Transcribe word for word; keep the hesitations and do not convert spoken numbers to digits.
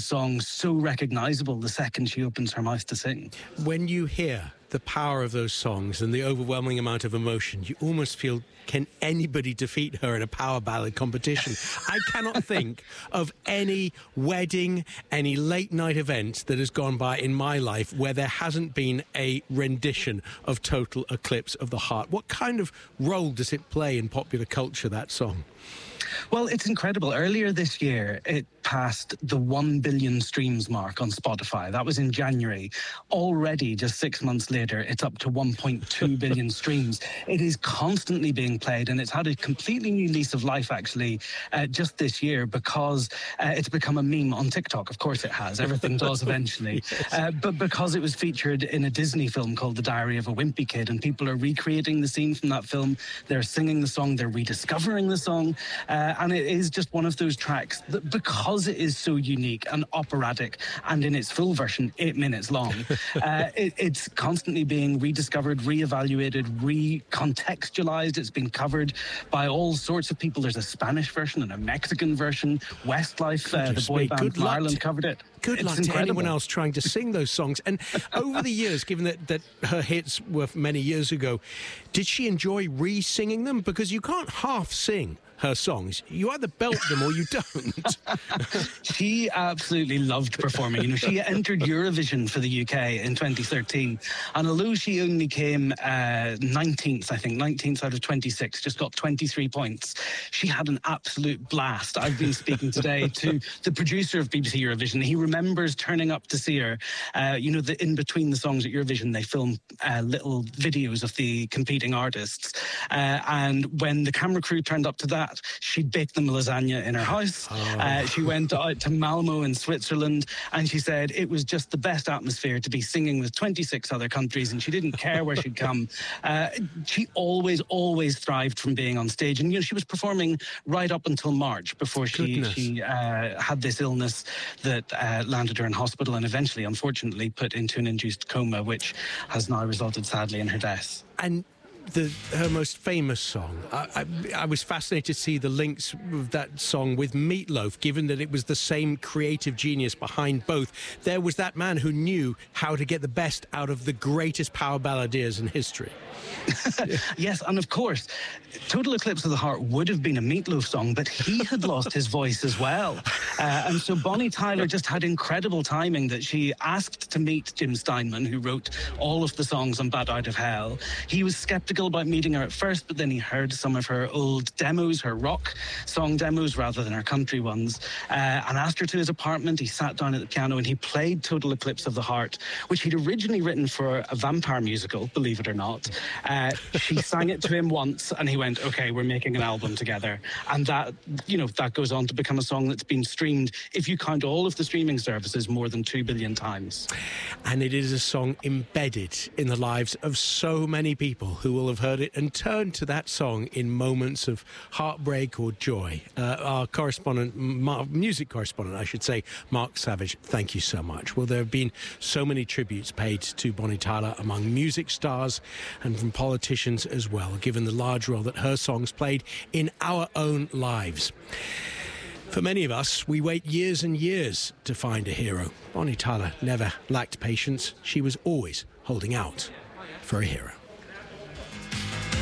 song so recognisable the second she opens her mouth to sing. When you hear the power of those songs and the overwhelming amount of emotion, you almost feel, can anybody defeat her in a power ballad competition? I cannot think of any wedding, any late night event that has gone by in my life where there hasn't been a rendition of Total Eclipse of the Heart. What kind of role does it play in popular culture, that song? Well, it's incredible. Earlier this year, it passed the one billion streams mark on Spotify. That was in January. Already, just six months later, it's up to one point two billion streams. It is constantly being played, and it's had a completely new lease of life, actually, uh, just this year, because uh, it's become a meme on TikTok. Of course it has. Everything does eventually. Yes. Uh, but because it was featured in a Disney film called The Diary of a Wimpy Kid, and people are recreating the scene from that film. They're singing the song. They're rediscovering the song. Uh, and it is just one of those tracks that, because it is so unique and operatic, and in its full version, eight minutes long, uh, it, it's constantly being rediscovered, reevaluated, recontextualized. It's been covered by all sorts of people. There's a Spanish version and a Mexican version. Westlife, uh, the boy band from Ireland, covered it. Good it's luck incredible. to anyone else trying to sing those songs. And over the years, given that, that her hits were many years ago, did she enjoy re-singing them? Because you can't half sing her songs. You either belt them or you don't. She absolutely loved performing. You know, she entered Eurovision for the U K in twenty thirteen, and although she only came uh, nineteenth, I think, nineteenth out of twenty-six, just got twenty-three points, she had an absolute blast. I've been speaking today to the producer of B B C Eurovision. He remembers turning up to see her. Uh, you know, the, in between the songs at Eurovision, they film uh, little videos of the competing artists. Uh, and when the camera crew turned up to that, she baked them lasagna in her house. Oh. Uh, she went out to Malmo in Switzerland, and she said it was just the best atmosphere to be singing with twenty-six other countries, and she didn't care where she'd come. Uh, she always, always thrived from being on stage. And, you know, she was performing right up until March before she, she uh, had this illness that uh, landed her in hospital and eventually, unfortunately, put into an induced coma, which has now resulted, sadly, in her death. And The, her most famous song. I, I, I was fascinated to see the links of that song with Meat Loaf, given that it was the same creative genius behind both. There was that man who knew how to get the best out of the greatest power balladeers in history. Yes, and of course, Total Eclipse of the Heart would have been a Meat Loaf song, but he had lost his voice as well. Uh, and so Bonnie Tyler just had incredible timing that she asked to meet Jim Steinman, who wrote all of the songs on Bat Out of Hell. He was skeptical about meeting her at first, but then he heard some of her old demos, her rock song demos rather than her country ones, uh, and asked her to his apartment. He sat down at the piano and he played Total Eclipse of the Heart, which he'd originally written for a vampire musical, believe it or not. Uh, she sang it to him once and he went, okay, we're making an album together. And that, you know, that goes on to become a song that's been streamed, if you count all of the streaming services, more than two billion times. And it is a song embedded in the lives of so many people who will have heard it and turned to that song in moments of heartbreak or joy. Uh, our correspondent, music correspondent, I should say, Mark Savage, thank you so much. Well, there have been so many tributes paid to Bonnie Tyler among music stars and from politicians as well, given the large role that her songs played in our own lives. For many of us, we wait years and years to find a hero. Bonnie Tyler never lacked patience. She was always holding out for a hero.